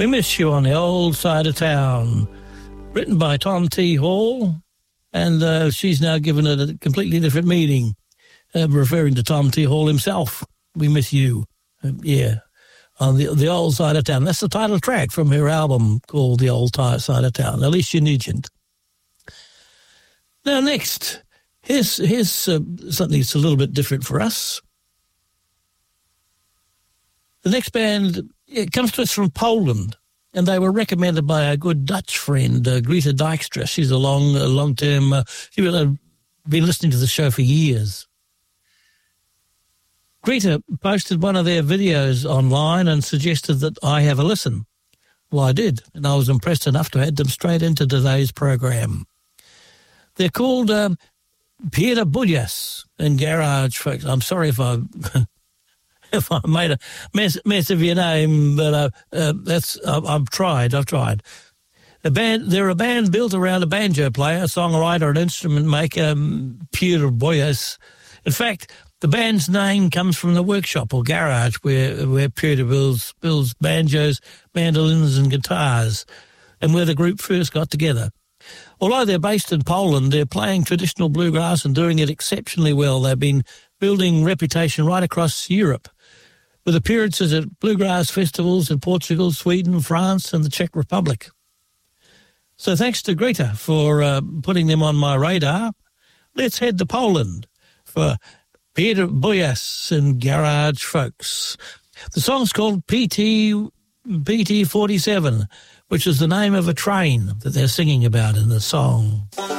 We Miss You on the Old Side of Town, written by Tom T. Hall, and she's now given it a completely different meaning, referring to Tom T. Hall himself. We Miss You, on the Old Side of Town. That's the title track from her album called The Old Side of Town, Alicia Nugent. Now next, here's something that's a little bit different for us. The next band, it comes to us from Poland, and they were recommended by a good Dutch friend, Greta Dijkstra. She's a long-term, she's been listening to the show for years. Greta posted one of their videos online and suggested that I have a listen. Well, I did, and I was impressed enough to add them straight into today's program. They're called Pierre Buljas and Garage Folks. I'm sorry if I made a mess of your name, but I've tried. They're a band built around a banjo player, a songwriter, an instrument maker, Pierre Buljas. In fact, the band's name comes from the workshop or garage where Pierre builds banjos, mandolins and guitars, and where the group first got together. Although they're based in Poland, they're playing traditional bluegrass and doing it exceptionally well. They've been building reputation right across Europe, with appearances at bluegrass festivals in Portugal, Sweden, France, and the Czech Republic. So thanks to Greta for putting them on my radar. Let's head to Poland for Pierre Buljas and Garage Folks. The song's called PT 47, which is the name of a train that they're singing about in the song.